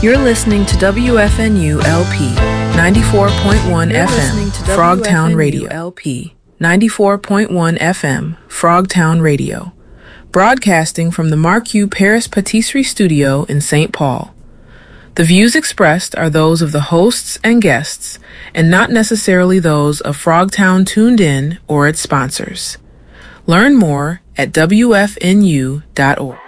You're listening to WFNU LP 94.1 FM, Frogtown Radio. LP 94.1 FM, Frogtown Radio. Broadcasting from the Mark U. Paris Patisserie Studio in St. Paul. The views expressed are those of the hosts and guests, and not necessarily those of Frogtown Tuned In or its sponsors. Learn more at WFNU.org.